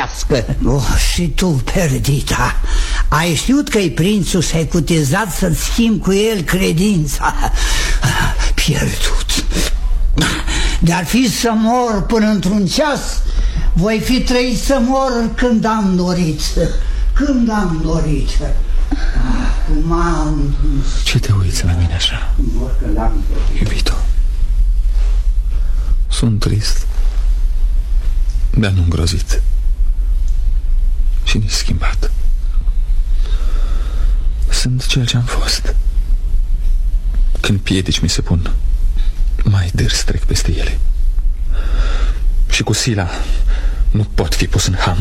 însușească. Și tu, Perdita, ai știut că-i prințul și ai cutezat să-ți schimbi cu el credința. Pierdut. De-ar fi să mor până într-un ceas, voi fi trăit să mor când am dorit. Când am dorit. Cum am... Ce te uiți la mine așa, iubito? Sunt trist, dar nu îngrozit și nici schimbat. Sunt cel ce am fost. Când piedici mi se pun, mai dârs trec peste ele. Și cu sila nu pot fi pus în ham.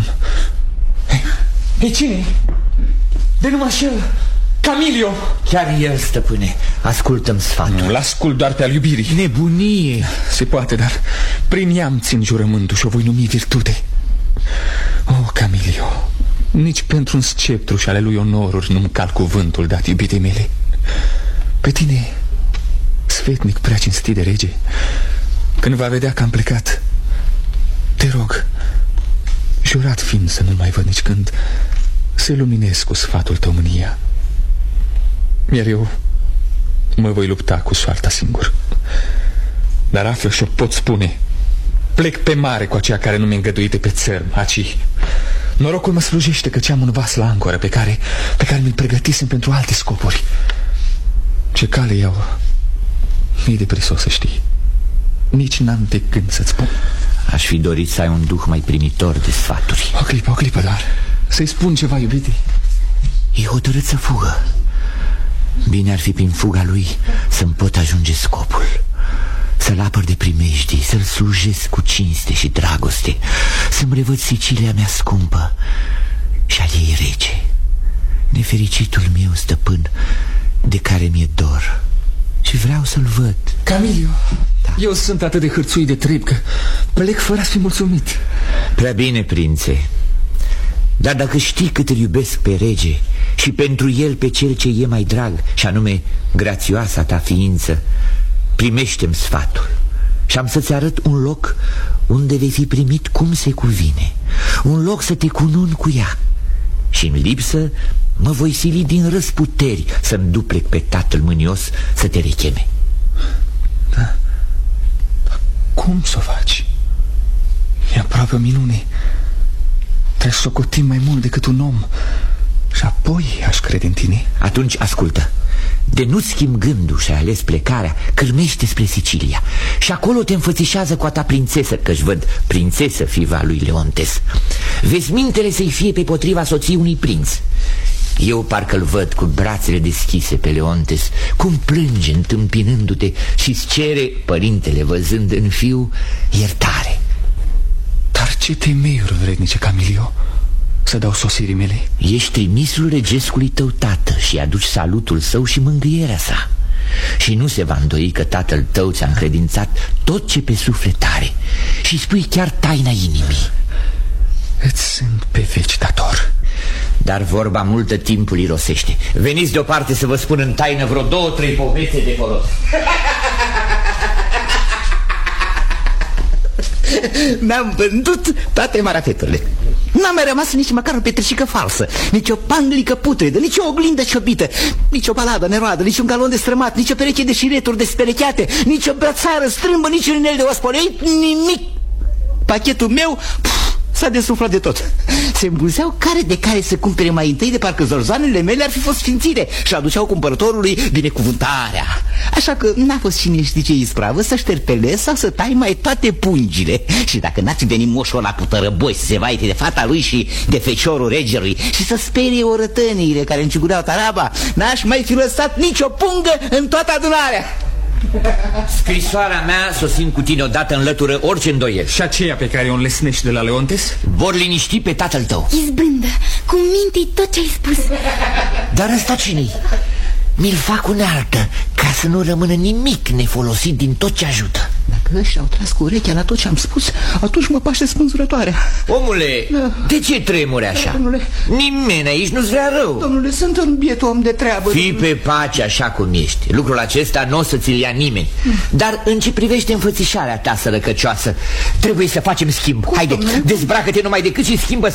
Ei, cine? De numai și el, Camilio. Chiar el, stăpâne. Ascultă-mi sfatul. Nu-l ascult doar pe al iubirii. Nebunie. Se poate, dar prin ea îmi țin jurământul și o voi numi virtute. Oh, Camilio, nici pentru un sceptru și ale lui onoruri nu-mi cal cuvântul dat iubitei mele. Pe tine, sfetnic prea cinstit de rege, când va vedea că am plecat, te rog, jurat fiind să nu mai văd nici când, să luminez cu sfatul tău mânia. Iar eu mă voi lupta cu soarta singur. Dar află și-o pot spune, plec pe mare cu aceea care nu mi-e îngăduite pe țărm, aci. Norocul mă slujește că am un vas la ancoră pe care mi-l pregătisem pentru alte scopuri. Ce cale iau e de prisos să știi. Nici n-am de gând să-ți spun. Aș fi dorit să ai un duh mai primitor de sfaturi. O clipă doar. Să-i spun ceva, iubite. E hotărât să fugă. Bine ar fi prin fuga lui să-mi pot ajunge scopul. Să-l apăr de primejdii, să-l slujesc cu cinste și dragoste, să-mi revăd Sicilia mea scumpă și al ei rege, nefericitul meu stăpân, de care mi-e dor și vreau să-l văd. Camilio, da. Eu sunt atât de hârțuit de treb că plec fără a fi mulțumit. Prea bine, prințe. Dar dacă știi cât îl iubesc pe rege și pentru el pe cel ce e mai drag, și anume grațioasa ta ființă, primește-mi sfatul și am să-ți arăt un loc unde vei fi primit cum se cuvine, un loc să te cununi cu ea. Și în lipsă mă voi sili din răsputeri să-mi duplec pe tatăl mânios să te recheme. Da. Dar cum să o faci? E aproape o minune. Trebuie să socotim mai mult decât un om și apoi aș crede în tine. Atunci ascultă. De nu-ți schimb gândul și ai ales plecarea, cârmește spre Sicilia și acolo te înfățișează cu a ta prințesă, că-și văd prințesă fiva lui Leontes. Vesmintele să-i fie pe potriva soției unui prinț. Eu parcă-l văd cu brațele deschise pe Leontes, cum plânge întâmpinându-te și-ți cere, părintele văzând în fiu, iertare. Dar ce temeiuri vrednice, Camilio, să dau sosirii mele? Ești trimisul regescului tău tată și aduci salutul său și mângâierea sa. Și nu se va îndoi că tatăl tău ți-a încredințat tot ce pe suflet are și spui chiar taina inimii. Îți sunt pe veci dator. Dar vorba multă timpul irosește. Veniți deoparte să vă spun în taină vreo 2-3 poveste de folos. Mi-am vândut toate marafeturile. N-a mai rămas nici măcar o petricică falsă, nici o panglică putredă, nici o oglindă ciobită, nici o baladă neroadă, nici un galon de strămat, nici o pereche de șireturi desperecheate, nici o brățară strâmbă, nici un inel de ospoleit, nimic. Pachetul meu s-a desuflat de tot. Se îmbuzeau care de care să cumpere mai întâi, de parcă zorzoanele mele ar fi fost sfințire și aduceau cumpărătorului binecuvântarea. Așa că n-a fost cine știe ce ispravă să șterpelezi sau să tai mai toate pungile. Și dacă n-ați venit moșul la putărăboi să se vaite de fata lui și de feciorul regelui și să sperie orătăniile care încigureau taraba, n-aș mai fi lăsat nicio pungă în toată adunarea. Scrisoarea mea, sosind cu tine odată, înlătură orice îndoieli. Și aceea pe care o înlesnești de la Leontes? Vor liniști pe tatăl tău. Izbândă, cu minte tot ce ai spus. Dar ăsta cine-i? Mi-l fac unealtă, ca să nu rămână nimic nefolosit din tot ce ajută. Dacă ăștia au tras cu urechea la tot ce am spus, atunci mă paște spânzurătoarea. Omule, de ce tremuri așa? Domnule, nimeni aici nu-ți vrea rău. Domnule, sunt un biet om de treabă. Fii pe pace așa cum ești. Lucrul acesta nu o să ți-l ia nimeni. Dar în ce privește înfățișarea ta sărăcăcioasă, trebuie să facem schimb. Haide, dezbracă-te numai decât și schimbă